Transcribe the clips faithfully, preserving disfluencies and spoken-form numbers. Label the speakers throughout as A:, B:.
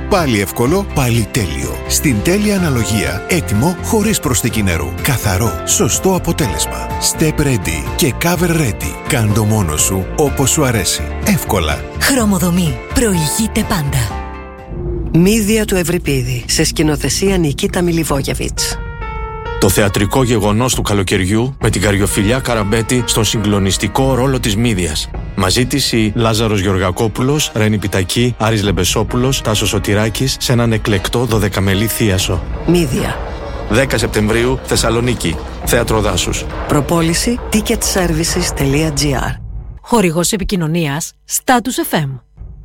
A: Πάλι εύκολο, πάλι τέλειο. Στην τέλεια αναλογία, έτοιμο χωρίς προσθήκη νερού. Καθαρό, σωστό αποτέλεσμα. Step Ready και Cover Ready. Κάν' το μόνο σου όπως σου αρέσει. Εύκολα.
B: Χρωμοδομή. Προηγείται πάντα.
C: Μύδια του Ευρυπίδη. Σε σκηνοθεσία Νικίτα Μιλιβόγεβιτς.
D: Το θεατρικό γεγονός του καλοκαιριού με την Καριοφιλιά Καραμπέτη στον συγκλονιστικό ρόλο της Μύδιας. Μαζί της η Λάζαρος Γεωργακόπουλος, Ρένη Πιτακή, Άρης Λεμπεσόπουλος, Τάσος Σωτηράκης σε έναν εκλεκτό δωδεκαμελή θίασο.
C: Μύδια.
D: δέκα Σεπτεμβρίου, Θεσσαλονίκη. Θέατρο Δάσους.
C: Προπόληση ticket services τελεία τζι άρ.
E: Χορηγός επικοινωνίας Status εφ εμ.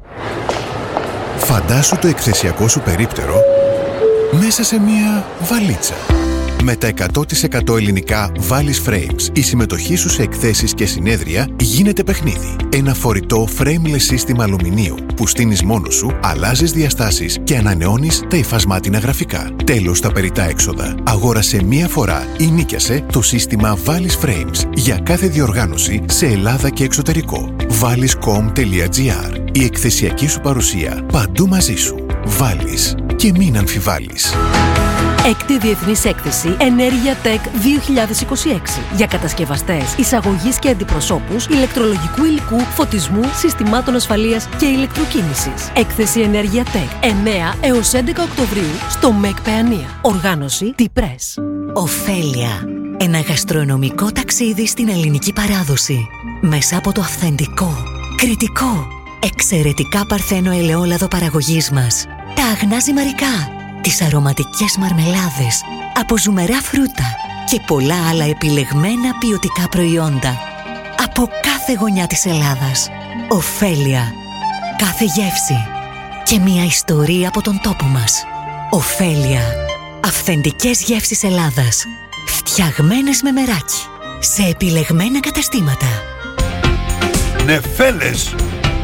A: Φαντάσου το εκθεσιακό σου περίπτερο μέσα σε μία βαλίτσα. Με τα εκατό τοις εκατό ελληνικά Valis Frames, η συμμετοχή σου σε εκθέσεις και συνέδρια γίνεται παιχνίδι. Ένα φορητό frameless σύστημα αλουμινίου που στείνεις μόνος σου, αλλάζεις διαστάσεις και ανανεώνεις τα υφασμάτινα γραφικά. Τέλος τα περιττά έξοδα. Αγόρασε μία φορά ή νίκιασε το σύστημα Valis Frames για κάθε διοργάνωση σε Ελλάδα και εξωτερικό. valis τελεία com τελεία τζι άρ. Η εκθεσιακή σου παρουσία παντού μαζί σου. Valis. Και μην αμφιβάλλεις.
E: Έκτη Διεθνής Έκθεση Ενέργεια Tech δύο χιλιάδες είκοσι έξι για κατασκευαστές, εισαγωγής και αντιπροσώπους ηλεκτρολογικού υλικού, φωτισμού, συστημάτων ασφαλείας και ηλεκτροκίνησης. Έκθεση Ενέργεια Tech εννέα έως έντεκα Οκτωβρίου στο ΜΕΚ Παιανία. Οργάνωση T-Press.
B: Ωφέλεια. Ένα γαστρονομικό ταξίδι στην ελληνική παράδοση. Μέσα από το αυθεντικό, κριτικό, εξαιρετικά παρθένο ελαιόλαδο παραγωγής μας. Τα αγνά ζυμαρικά, τις αρωματικές μαρμελάδες, από ζουμερά φρούτα και πολλά άλλα επιλεγμένα ποιοτικά προϊόντα. Από κάθε γωνιά της Ελλάδας. Ωφέλεια. Κάθε γεύση. Και μια ιστορία από τον τόπο μας. Ωφέλεια. Αυθεντικές γεύσεις Ελλάδας. Φτιαγμένες με μεράκι. Σε επιλεγμένα καταστήματα.
F: Νεφέλες.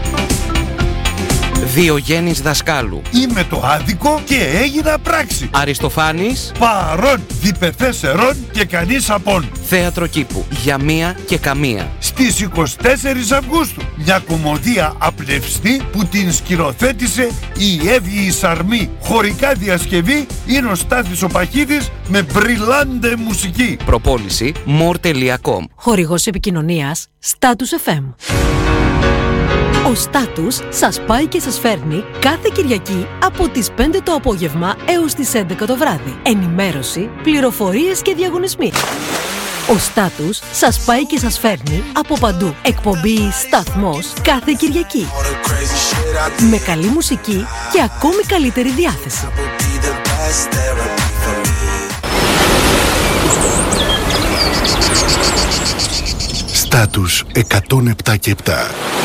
G: Διογέννης Δασκάλου.
F: Είμαι το άδικο και έγινα πράξη.
G: Αριστοφάνης.
F: Παρών, διπεθέσερον και κανείς απόν.
G: Θέατρο Κήπου. Για μία και καμία.
F: Στις είκοσι τέσσερις Αυγούστου. Μια κομμωδία απλευστή που την σκηνοθέτησε η Εύη Σαρμή. Χωρικά διασκευή είναι ο Στάθης ο Παχίδης με μπριλάντε μουσική.
G: Προπόληση more τελεία com.
E: Χορηγός επικοινωνίας Status εφ εμ. Ο Status σας πάει και σας φέρνει κάθε Κυριακή από τις πέντε το απόγευμα έως τις έντεκα το βράδυ. Ενημέρωση, πληροφορίες και διαγωνισμοί. Ο Status σας πάει και σας φέρνει από παντού. Εκπομπή Σταθμός κάθε Κυριακή. Με καλή μουσική και ακόμη καλύτερη διάθεση.
A: Status εκατόν επτά και επτά.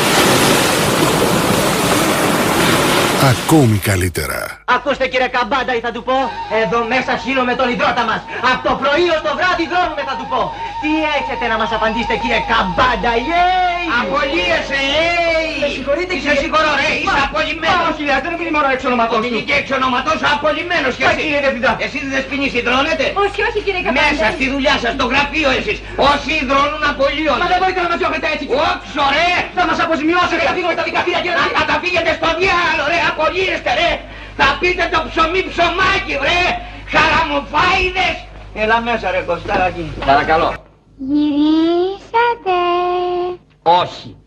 A: Ακόμη καλύτερα.
H: Ακούστε κύριε Καμπάντα ή θα του πω, εδώ μέσα χύνομαι τον υδρότα μας. Από το πρωί ως το βράδυ δρόμουμε θα του πω. Τι έχετε να μας απαντήσετε κύριε Καμπάντα, yay!
I: Απολύεσαι, ey!
H: Με συγχωρείτε κύριε.
I: Σε συγχωρώ ρε, είσαι απολυμμένος.
H: Όχι κύριε, δεν είναι μόνο εξ ονοματός του.
I: Είναι και εξ ονοματός απολυμμένος κι εσύ.
H: Κύριε Διευθυντά.
I: Εσείς δεν σπινείς υδρώνετε.
H: Όχι, όχι κύριε Καμπάντα.
I: Μέσα στη δουλειά σας, στο γραφείο εσείς. Όσοι υδρώνουν απολύονται.
H: Μα δεν μπορείτε να με διώχνετε έτσι.
I: Όξο ρε!
H: Θα μας αποζημιώσετε, θα φύγουμε στα δικαστήρια κύριε.
I: Να καταφύγετε στο διάλο ρε, απολύεστε ρε. Θα πείτε το ψωμί ψωμάκι βρε. Χαραμοφάιδες.
H: Έλα μέσα ρε Κωστάρακι.
I: Παρακαλώ.
J: Γυρίσατε.
I: Όχι.